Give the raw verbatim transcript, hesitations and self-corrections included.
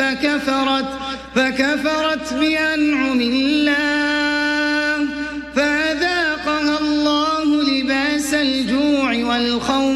فكفرت, فكفرت بأنعم الله فأذاقها الله لباس الجوع والخوف